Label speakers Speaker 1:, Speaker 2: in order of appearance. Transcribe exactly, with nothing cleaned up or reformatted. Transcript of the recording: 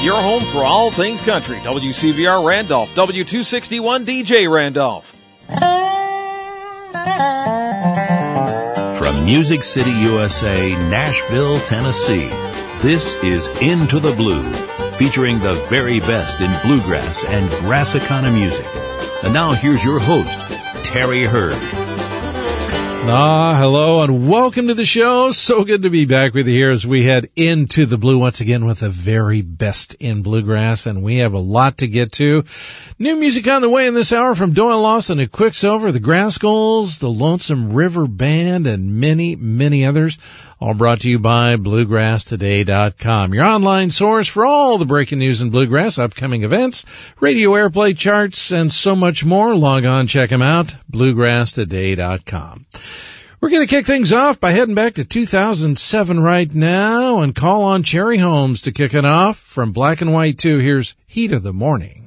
Speaker 1: your home for all things country. W C V R Randolph, W two sixty-one D J Randolph.
Speaker 2: From Music City, U S A, Nashville, Tennessee, this is Into the Blue, featuring the very best in bluegrass and Grassicana music. And now here's your host, Terry Hurd.
Speaker 3: Ah, hello and welcome to the show. So good to be back with you here as we head into the blue once again with the very best in bluegrass, and we have a lot to get to. New music on the way in this hour from Doyle Lawson and Quicksilver, the Grasskulls, the Lonesome River Band, and many, many others. All brought to you by bluegrass today dot com, your online source for all the breaking news in bluegrass, upcoming events, radio airplay charts, and so much more. Log on, check them out, bluegrass today dot com. We're going to kick things off by heading back to two thousand seven right now and call on Cherry Holmes to kick it off. From Black and White two, here's Heat of the Morning.